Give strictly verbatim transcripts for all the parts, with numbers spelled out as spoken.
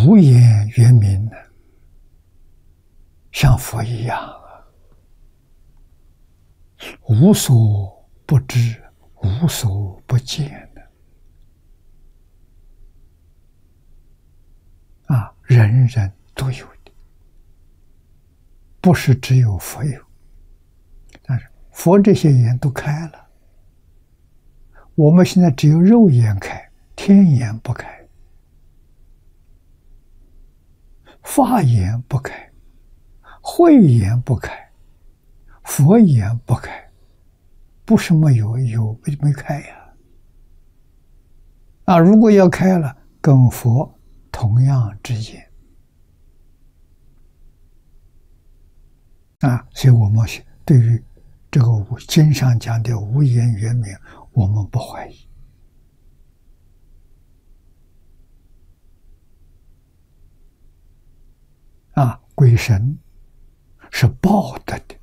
无言圆明，像佛一样，无所不知，无所不见的啊，人人都有的，不是只有佛有。但是佛这些眼都开了，我们现在只有肉眼开，天眼不开，法眼不开，慧眼不开，佛眼不开，不是没有，有没没开呀？啊，如果要开了，跟佛同样之见啊，所以我们对于这个经上讲的无言圆明，我们不怀疑。啊，鬼神是报得的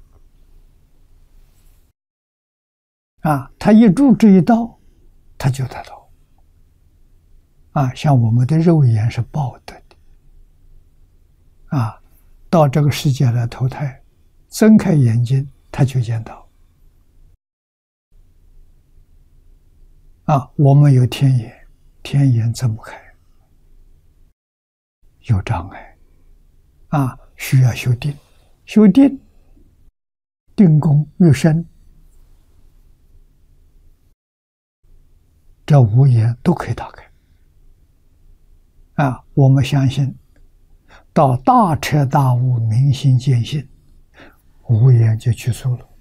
啊，他一入这一道，他就得到啊。像我们的肉眼是报得的啊，到这个世界来投胎，睁开眼睛他就见到啊。我们有天眼，天眼睁不开，有障碍啊，需要修定，修定，定功越深，这五眼都可以打开啊。我们相信，到大彻大悟、明心见性，五眼就去除了。